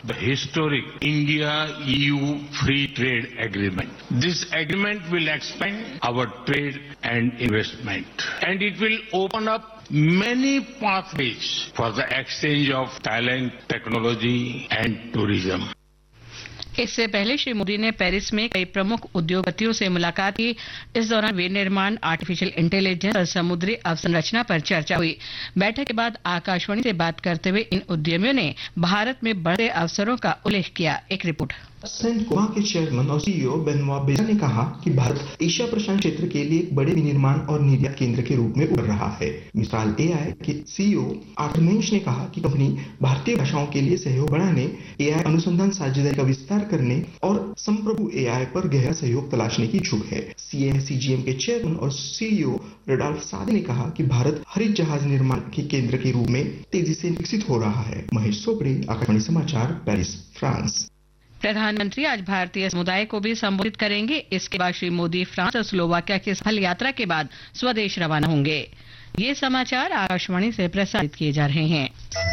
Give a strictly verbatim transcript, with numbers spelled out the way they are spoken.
the historic India-E U Free Trade Agreement. This agreement will expand our trade and investment, and it will open up many pathways for the exchange of talent, technology, and tourism. इससे पहले श्री मोदी ने Paris में कई प्रमुख उद्योगपतियों से मुलाकात की। इस दौरान विनिर्माण, आर्टिफिशियल इंटेलिजेंस और समुद्री अवसंरचना पर चर्चा हुई। बैठक के बाद आकाशवाणी से बात करते हुए इन उद्यमियों ने भारत में बढ़ते अवसरों का उल्लेख किया। एक रिपोर्ट। सेंटकोमा के चेयरमैन और सीईओ बेनवा बेजा ने कहा कि भारत एशिया प्रशांत क्षेत्र के लिए एक बड़े विनिर्माण और निर्यात केंद्र के रूप में उभर रहा है। मिसाल एआई के सीईओ आर्थर मेंश ने कहा कि कंपनी भारतीय भाषाओं के लिए सहयोग बढ़ाने, एआई अनुसंधान साझेदारी का विस्तार करने और संप्रभु एआई पर गहरा सहयोग तलाशने की इच्छुक है। सीएमसीजीएम के चेयरमैन और सीईओ रडोल्फ सादे ने कहा कि भारत हरित जहाज निर्माण के केंद्र के रूप में तेजी से विकसित हो रहा है। महेश सोपड़े, आकाशवाणी समाचार, पेरिस, फ्रांस। प्रधानमंत्री आज भारतीय समुदाय को भी संबोधित करेंगे। इसके बाद श्री मोदी फ्रांस और स्लोवाकिया की सफल यात्रा के बाद स्वदेश रवाना होंगे। ये समाचार आकाशवाणी से प्रसारित किए जा रहे हैं।